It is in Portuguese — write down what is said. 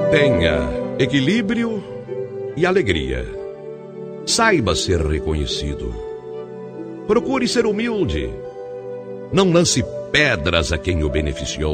Tenha equilíbrio e alegria. Saiba ser reconhecido. Procure ser humilde. Não lance pedras a quem o beneficiou.